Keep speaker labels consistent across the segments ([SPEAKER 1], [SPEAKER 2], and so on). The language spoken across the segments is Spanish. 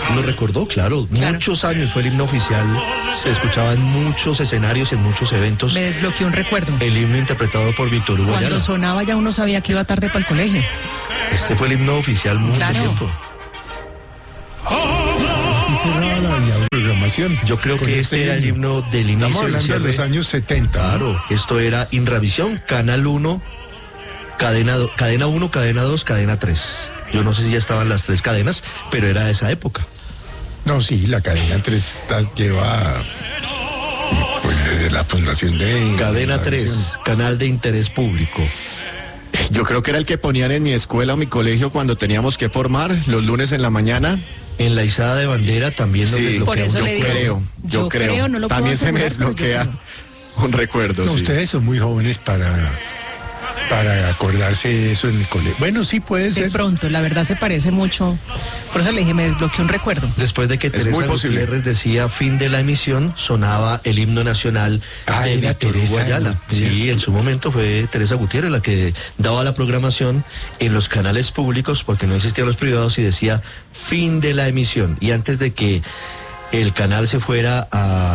[SPEAKER 1] Lo recordó, claro. Muchos años fue el himno oficial. Se escuchaba en muchos escenarios, en muchos eventos.
[SPEAKER 2] Me desbloqueó un recuerdo.
[SPEAKER 1] El himno interpretado por Víctor Hugo Ayala.
[SPEAKER 2] Cuando sonaba ya uno sabía que iba tarde para el colegio.
[SPEAKER 1] Este fue el himno oficial mucho tiempo.
[SPEAKER 3] Así cerraba la programación.
[SPEAKER 1] Yo creo que este era el himno del inicio.
[SPEAKER 3] Estamos hablando de los años 70.
[SPEAKER 1] Claro, esto era Inravisión, Canal 1, cadena 1, cadena 2, cadena 3. Yo no sé si ya estaban las tres cadenas, pero era de esa época.
[SPEAKER 3] No, sí, la cadena 3 lleva, pues desde la fundación de...
[SPEAKER 1] Cadena 3, canal de interés público.
[SPEAKER 4] Yo creo que era el que ponían en mi escuela o mi colegio cuando teníamos que formar los lunes en la mañana.
[SPEAKER 1] En la izada de bandera también nos desbloquea.
[SPEAKER 2] Por eso
[SPEAKER 1] un
[SPEAKER 2] le digo,
[SPEAKER 4] Yo creo.
[SPEAKER 2] no lo puedo
[SPEAKER 4] También se me
[SPEAKER 2] asegurar, pero yo
[SPEAKER 4] desbloquea un recuerdo.
[SPEAKER 3] No,
[SPEAKER 4] sí.
[SPEAKER 3] ustedes son muy jóvenes para acordarse de eso en el colegio. Bueno, sí puede
[SPEAKER 2] De
[SPEAKER 3] ser.
[SPEAKER 2] pronto, la verdad se parece mucho. Por eso le dije, me desbloqueó un recuerdo.
[SPEAKER 1] Después de que
[SPEAKER 4] Es
[SPEAKER 1] Teresa
[SPEAKER 4] muy posible.
[SPEAKER 1] Gutiérrez decía fin de la emisión, sonaba el himno nacional de
[SPEAKER 3] Era
[SPEAKER 1] Víctor Hugo
[SPEAKER 3] Teresa,
[SPEAKER 1] Ayala. Sí,
[SPEAKER 3] ¿cierto?
[SPEAKER 1] en su momento fue Teresa Gutiérrez la que daba la programación en los canales públicos, porque no existían los privados, y decía fin de la emisión. Y antes de que el canal se fuera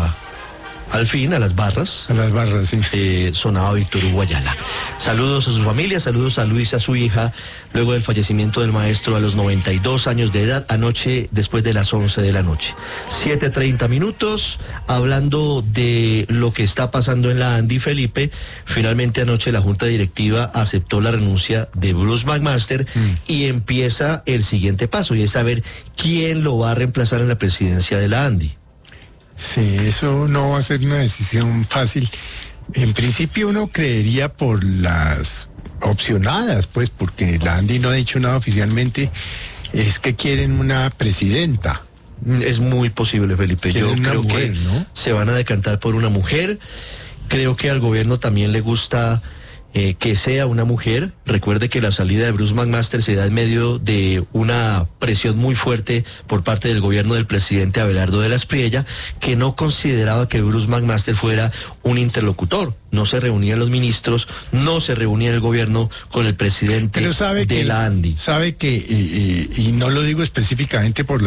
[SPEAKER 1] al fin, a las barras,
[SPEAKER 3] A las barras, sí.
[SPEAKER 1] sonaba Víctor Hugo Ayala. Saludos a su familia, saludos a Luisa, su hija, luego del fallecimiento del maestro a los 92 años de edad, anoche después de las 11 de la noche. 7:30 minutos, hablando de lo que está pasando en la Andy, Felipe. Finalmente anoche la Junta Directiva aceptó la renuncia de Bruce McMaster y empieza el siguiente paso, y es saber quién lo va a reemplazar en la presidencia de la Andy.
[SPEAKER 3] Sí, eso no va a ser una decisión fácil. En principio uno creería por las opcionadas, pues, porque la Andy no ha dicho nada oficialmente, es que quieren una presidenta.
[SPEAKER 1] Es muy posible, Felipe. Yo
[SPEAKER 3] Quieren una
[SPEAKER 1] creo
[SPEAKER 3] mujer,
[SPEAKER 1] que
[SPEAKER 3] ¿no?
[SPEAKER 1] se van a decantar por una mujer. Creo que al gobierno también le gusta que sea una mujer. Recuerde que la salida de Bruce McMaster se da en medio de una presión muy fuerte por parte del gobierno del presidente Abelardo de la Espriella, que no consideraba que Bruce McMaster fuera un interlocutor. No se reunían los ministros, no se reunía el gobierno con el presidente
[SPEAKER 3] Pero sabe
[SPEAKER 1] de
[SPEAKER 3] que,
[SPEAKER 1] la Andy.
[SPEAKER 3] Sabe que, y no lo digo específicamente por